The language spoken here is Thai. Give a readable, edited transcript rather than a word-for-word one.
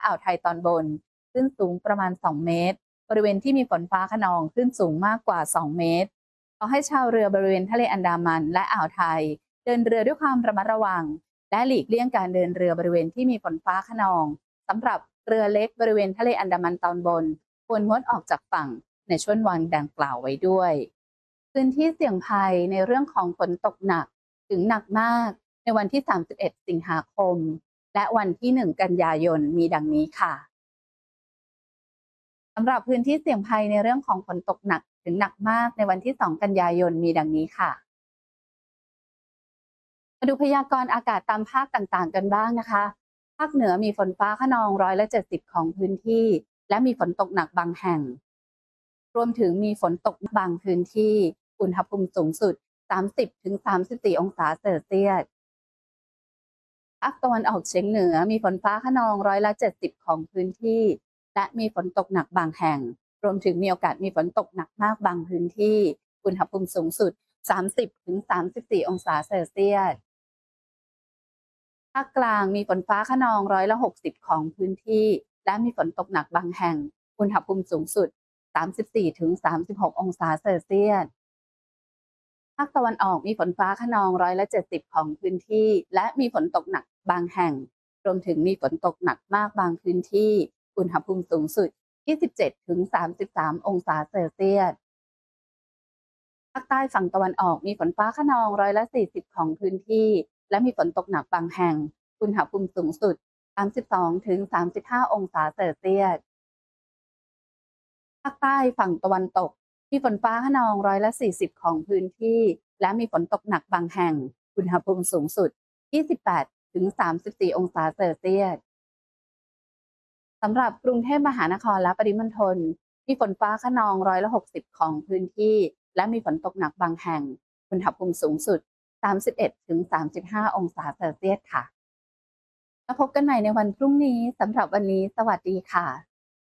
อ่าวไทยตอนบนคลื่นสูงประมาณ2เมตรบริเวณที่มีฝนฟ้าคะนองคลื่นสูงมากกว่า2เมตรขอให้ชาวเรือบริเวณทะเลอันดามันและอ่าวไทยเดินเรือด้วยความระมัดระวังและหลีกเลี่ยงการเดินเรือบริเวณที่มีฝนฟ้าคะนองสำหรับเรือเล็กบริเวณทะเลอันดามันตอนบนควรงดออกจากฝั่งในช่วงวันดังกล่าวไว้ด้วยพื้นที่เสี่ยงภัยในเรื่องของฝนตกหนักถึงหนักมากในวันที่31สิงหาคมและวันที่1กันยายนมีดังนี้ค่ะสำหรับพื้นที่เสี่ยงภัยในเรื่องของฝนตกหนักถึงหนักมากในวันที่2กันยายนมีดังนี้ค่ะมาดูพยากรณ์อากาศตามภาคต่างๆกันบ้างนะคะภาคเหนือมีฝนฟ้าคะนอง170ของพื้นที่และมีฝนตกหนักบางแห่ง รวมถึงมีฝนตกบางพื้นที่อุณหภูมิสูงสุด 30-34 องศาเซลเซียสภาคตะวันออกเฉียงเหนือมีฝนฟ้าคะนอง70ของพื้นที่และมีฝนตกหนักบางแห่ง รวมถึงมีโอกาสมีฝนตกหนักมากบางพื้นที่อุณหภูมิสูงสุด 30-34 องศาเซลเซียสภาคกลางมีฝนฟ้าคะนอง60ของพื้นที่และมีฝนตกหนักบางแห่งอุณหภูมิสูงสุด 34-36 องศาเซลเซียสภาคตะวันออกมีฝนฟ้าคะนอง70ของพื้นที่และมีฝนตกหนักบางแห่งรวมถึงมีฝนตกหนักมากบางพื้นที่อุณหภูมิสูงสุด 27-33 องศาเซลเซียสภาคใต้ฝั่งตะวันออกมีฝนฟ้าคะนอง40ของพื้นที่และมีฝนตกหนักบางแห่งอุณหภูมิสูงสุด 32-35 องศาเซลเซียส ภาคใต้ฝั่งตะวันตกมีฝนฟ้าคะนอง40ของพื้นที่และมีฝนตกหนักบางแห่งอุณหภูมิสูงสุด 28-34 องศาเซลเซียสสำหรับกรุงเทพมหานครและปริมณฑลมีฝนฟ้าคะนอง60ของพื้นที่และมีฝนตกหนักบางแห่งอุณหภูมิสูงสุด 31-35 องศาเซลเซียสค่ะแล้วพบกันใหม่ในวันพรุ่งนี้สำหรับวันนี้สวัสดีค่ะ